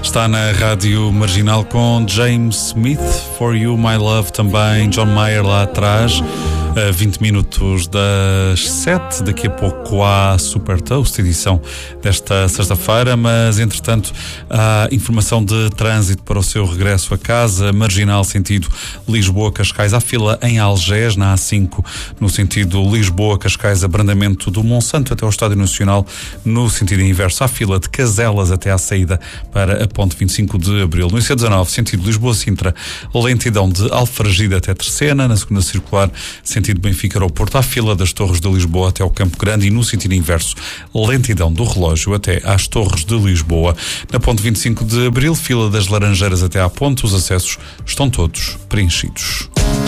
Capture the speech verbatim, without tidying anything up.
Está na Rádio Marginal com James Smith, For You My Love, também John Mayer lá atrás. A vinte minutos das sete, daqui a pouco há Super Toast, edição desta sexta-feira, mas entretanto há informação de trânsito para o seu regresso a casa. Marginal sentido Lisboa-Cascais, há fila em Algés, na A cinco, no sentido Lisboa-Cascais, abrandamento do Monsanto até ao Estádio Nacional, no sentido inverso, há fila de Caselas até à saída para a Ponte vinte e cinco de Abril. No I C dezanove, sentido Lisboa-Sintra, lentidão de Alfragide até Terceira, na segunda circular, sentido Benfica ao Porto, à fila das Torres de Lisboa até ao Campo Grande, e no sentido inverso, lentidão do Relógio até às Torres de Lisboa. Na Ponte vinte e cinco de Abril, fila das Laranjeiras até à Ponte, os acessos estão todos preenchidos.